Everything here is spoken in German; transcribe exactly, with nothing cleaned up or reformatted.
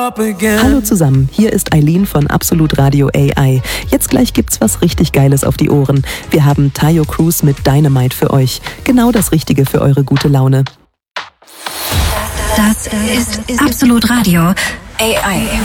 up again. Hallo zusammen, hier ist Eileen von Absolut Radio A I. Jetzt gleich gibt's was richtig Geiles auf die Ohren. Wir haben Tayo Cruz mit Dynamite für euch. Genau das Richtige für eure gute Laune. Das ist Absolut Radio A I.